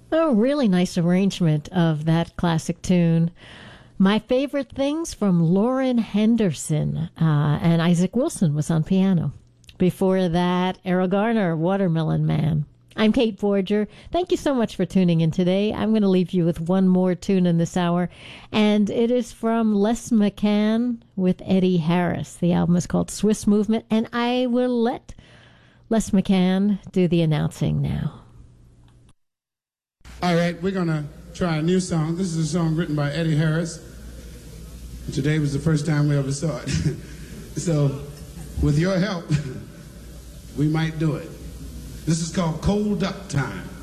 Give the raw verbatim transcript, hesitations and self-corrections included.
A really nice arrangement of that classic tune. My Favorite Things from Lauren Henderson, uh, and Isaac Wilson was on piano. Before that, Errol Garner, Watermelon Man. I'm Kate Forger. Thank you so much for tuning in today. I'm going to leave you with one more tune in this hour, and it is from Les McCann with Eddie Harris. The album is called Swiss Movement, and I will let Les McCann do the announcing now. All right, we're going to try a new song. This is a song written by Eddie Harris. Today was the first time we ever saw it. So, with your help, we might do it. This is called Cold Duck Time.